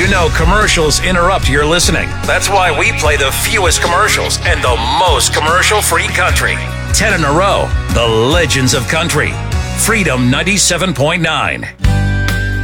You know commercials interrupt your listening. That's why we play the fewest commercials and the most commercial-free country. 10 in a row. The Legends of Country. Freedom 97.9.